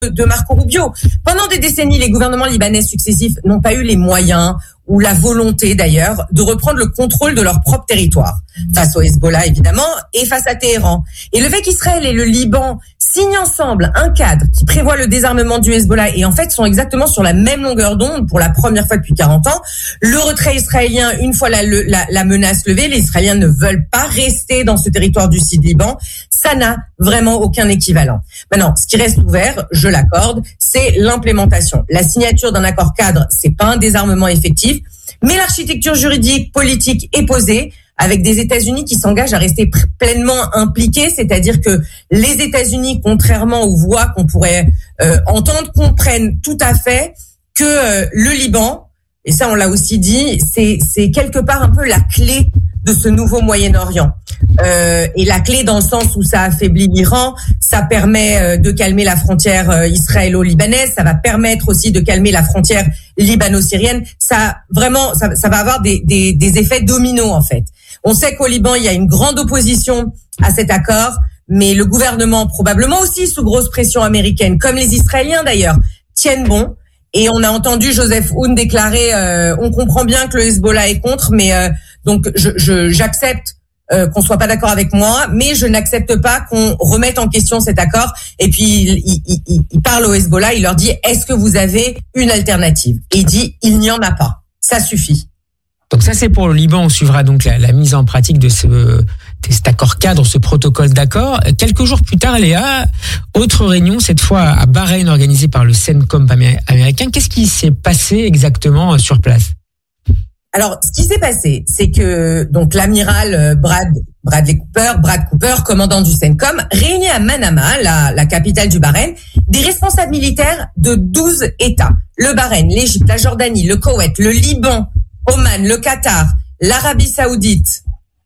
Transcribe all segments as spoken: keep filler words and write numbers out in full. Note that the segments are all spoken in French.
de Marco Rubio. Pendant des décennies, les gouvernements libanais successifs n'ont pas eu les moyens ou la volonté d'ailleurs de reprendre le contrôle de leur propre territoire, face au Hezbollah évidemment et face à Téhéran. Et le fait qu'Israël et le Liban signent ensemble un cadre qui prévoit le désarmement du Hezbollah et en fait sont exactement sur la même longueur d'onde pour la première fois depuis quarante ans, le retrait israélien, une fois la, la, la menace levée, les Israéliens ne veulent pas rester dans ce territoire du Sud-Liban, ça n'a vraiment aucun équivalent. Maintenant, ce qui reste ouvert, je l'accorde, c'est l'implémentation. La signature d'un accord cadre, c'est pas un désarmement effectif, mais l'architecture juridique, politique est posée avec des États-Unis qui s'engagent à rester pr- pleinement impliqués, c'est-à-dire que les États-Unis, contrairement aux voix qu'on pourrait euh, entendre, comprennent tout à fait que euh, le Liban, et ça on l'a aussi dit, c'est, c'est quelque part un peu la clé de ce nouveau Moyen-Orient. Euh, et la clé dans le sens où ça affaiblit l'Iran, ça permet euh, de calmer la frontière euh, israélo-libanaise, ça va permettre aussi de calmer la frontière libano-syrienne. Ça vraiment, ça, ça va avoir des, des, des effets dominos en fait. On sait qu'au Liban il y a une grande opposition à cet accord, mais le gouvernement, probablement aussi sous grosse pression américaine, comme les Israéliens d'ailleurs, tiennent bon. Et on a entendu Joseph Aoun déclarer euh, on comprend bien que le Hezbollah est contre, mais euh, donc je, je j'accepte euh, qu'on soit pas d'accord avec moi, mais je n'accepte pas qu'on remette en question cet accord. Et puis il, il, il, il parle au Hezbollah, il leur dit est-ce que vous avez une alternative? Et il dit il n'y en a pas, ça suffit. Donc ça c'est pour le Liban, on suivra donc la, la mise en pratique de ce de cet accord cadre, ce protocole d'accord. Quelques jours plus tard, Léa, autre réunion, cette fois à Bahreïn, organisée par le CENTCOM américain. Qu'est-ce qui s'est passé exactement sur place? Alors, ce qui s'est passé, c'est que donc l'amiral Brad Bradley Cooper, Brad Cooper, commandant du CENTCOM, réunit à Manama, la, la capitale du Bahreïn, des responsables militaires de douze États. Le Bahreïn, l'Égypte, la Jordanie, le Koweït, le Liban, Oman, le Qatar, l'Arabie Saoudite,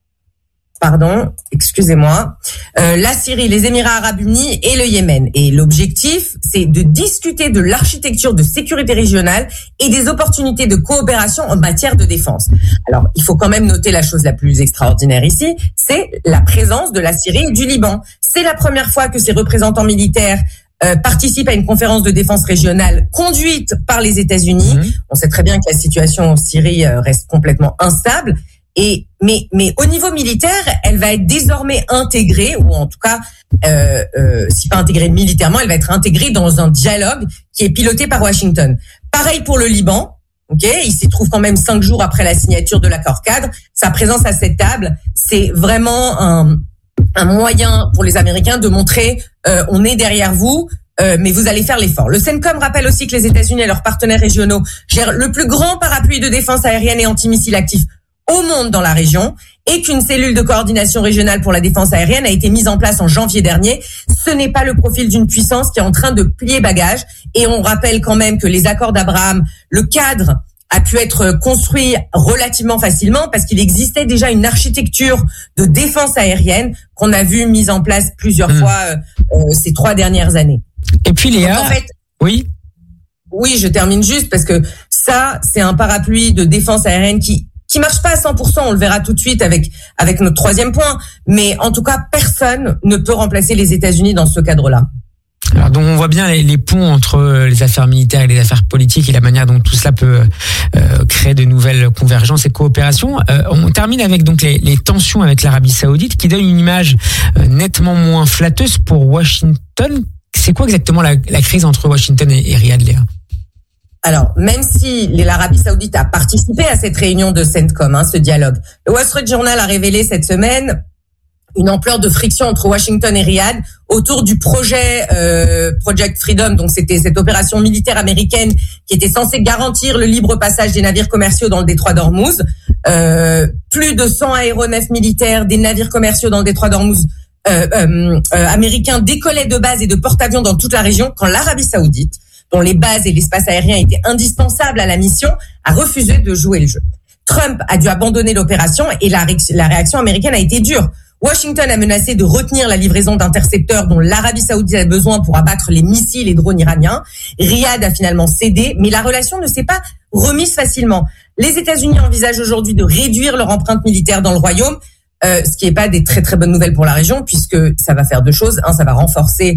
pardon, excusez-moi, euh, la Syrie, les Émirats Arabes Unis et le Yémen. Et l'objectif, c'est de discuter de l'architecture de sécurité régionale et des opportunités de coopération en matière de défense. Alors, il faut quand même noter la chose la plus extraordinaire ici, c'est la présence de la Syrie et du Liban. C'est la première fois que ces représentants militaires Euh, participe à une conférence de défense régionale conduite par les États-Unis. Mmh. On sait très bien que la situation en Syrie euh, reste complètement instable. Et mais mais au niveau militaire, elle va être désormais intégrée, ou en tout cas, euh, euh, si pas intégrée militairement, elle va être intégrée dans un dialogue qui est piloté par Washington. Pareil pour le Liban. Ok, il s'y trouve quand même cinq jours après la signature de l'accord cadre. Sa présence à cette table, c'est vraiment un un moyen pour les Américains de montrer euh, on est derrière vous, euh, mais vous allez faire l'effort. Le CENTCOM rappelle aussi que les États-Unis et leurs partenaires régionaux gèrent le plus grand parapluie de défense aérienne et antimissile actif au monde dans la région et qu'une cellule de coordination régionale pour la défense aérienne a été mise en place en janvier dernier. Ce n'est pas le profil d'une puissance qui est en train de plier bagage. Et on rappelle quand même que les accords d'Abraham, le cadre a pu être construit relativement facilement parce qu'il existait déjà une architecture de défense aérienne qu'on a vu mise en place plusieurs mmh. fois euh, ces trois dernières années. Et puis Léa, donc, en fait, oui, oui, je termine juste parce que ça, c'est un parapluie de défense aérienne qui qui marche pas à cent pour cent. On le verra tout de suite avec avec notre troisième point. Mais en tout cas, personne ne peut remplacer les États-Unis dans ce cadre-là. Alors, donc on voit bien les, les ponts entre les affaires militaires et les affaires politiques et la manière dont tout cela peut euh, créer de nouvelles convergences et coopérations. Euh, on termine avec donc les, les tensions avec l'Arabie Saoudite qui donnent une image euh, nettement moins flatteuse pour Washington. C'est quoi exactement la, la crise entre Washington et, et Riyad, Léa? Alors, même si l'Arabie Saoudite a participé à cette réunion de CENTCOM, hein, ce dialogue, le Wall Street Journal a révélé cette semaine une ampleur de friction entre Washington et Riyad autour du projet euh, Project Freedom. Donc c'était cette opération militaire américaine qui était censée garantir le libre passage des navires commerciaux dans le détroit d'Ormuz. Euh, plus de cent aéronefs militaires, des navires commerciaux dans le détroit d'Ormuz euh, euh, euh, américains décollaient de bases et de porte-avions dans toute la région quand l'Arabie Saoudite, dont les bases et l'espace aérien étaient indispensables à la mission, a refusé de jouer le jeu. Trump a dû abandonner l'opération et la, ré- la réaction américaine a été dure. Washington a menacé de retenir la livraison d'intercepteurs dont l'Arabie Saoudite a besoin pour abattre les missiles et drones iraniens. Riyad a finalement cédé, mais la relation ne s'est pas remise facilement. Les États-Unis envisagent aujourd'hui de réduire leur empreinte militaire dans le royaume, euh, ce qui n'est pas des très très bonnes nouvelles pour la région, puisque ça va faire deux choses. Un, ça va renforcer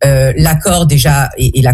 euh, l'accord déjà et, et la